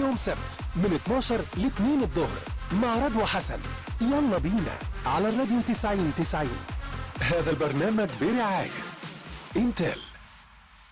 يوم سبت من 12 ل 2 الظهر مع رضوى حسن. يلا بينا على الراديو 90 90. هذا البرنامج برعاية انتل.